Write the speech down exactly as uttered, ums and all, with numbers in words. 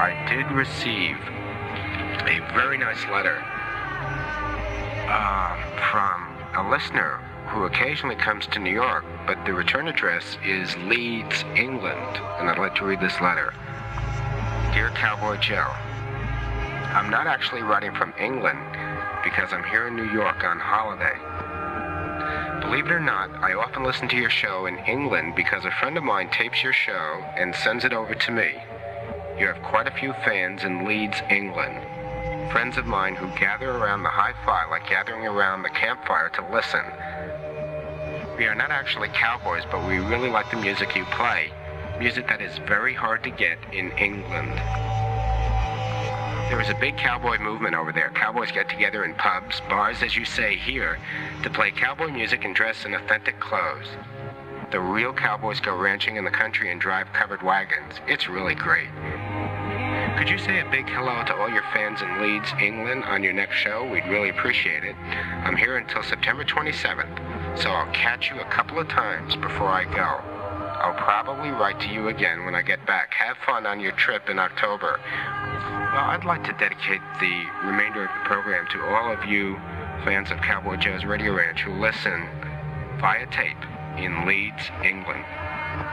I did receive a very nice letter uh, from a listener who occasionally comes to New York, but the return address is Leeds, England, and I'd like to read this letter. Dear Cowboy Joe, I'm not actually writing from England because I'm here in New York on holiday. Believe it or not, I often listen to your show in England because a friend of mine tapes your show and sends it over to me. You have quite a few fans in Leeds, England. Friends of mine who gather around the hi-fi like gathering around the campfire to listen. We are not actually cowboys, but we really like the music you play. Music that is very hard to get in England. There is a big cowboy movement over there. Cowboys get together in pubs, bars, as you say here, to play cowboy music and dress in authentic clothes. The real cowboys go ranching in the country and drive covered wagons. It's really great. Could you say a big hello to all your fans in Leeds, England on your next show? We'd really appreciate it. I'm here until September twenty-seventh, so I'll catch you a couple of times before I go. I'll probably write to you again when I get back. Have fun on your trip in October. Well, I'd like to dedicate the remainder of the program to all of you fans of Cowboy Joe's Radio Ranch who listen via tape in Leeds, England.